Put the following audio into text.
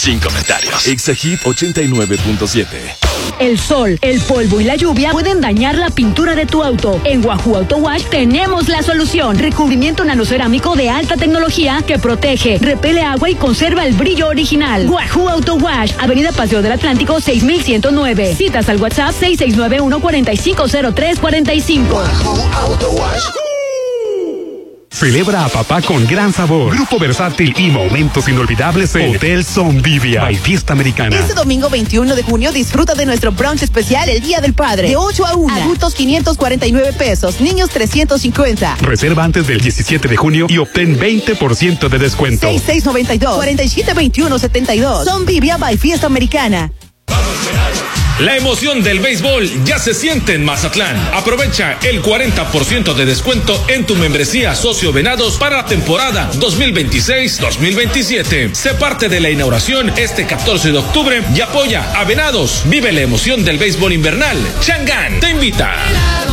sin comentarios. Exagit 89.7. El sol, el polvo y la lluvia pueden dañar la pintura de tu auto. En Wahoo Auto Wash tenemos la solución. Recubrimiento nanocerámico de alta tecnología que protege, repele agua y conserva el brillo original. Wahoo Auto Wash, Avenida Paseo del Atlántico 6109. Citas al WhatsApp 6691-450345. Wahoo Auto Wash. Celebra a papá con gran sabor, grupo versátil y momentos inolvidables en Hotel Zondivia by Fiesta Americana. Este domingo 21 de junio disfruta de nuestro brunch especial el Día del Padre. De 8 a 1. Adultos 549 pesos, niños 350. Reserva antes del 17 de junio y obtén 20% de descuento. 6692-472172. Zondivia by Fiesta Americana. La emoción del béisbol ya se siente en Mazatlán. Aprovecha el 40% de descuento en tu membresía Socio Venados para la temporada 2026-2027. Sé parte de la inauguración este 14 de octubre y apoya a Venados. Vive la emoción del béisbol invernal. Changán te invita.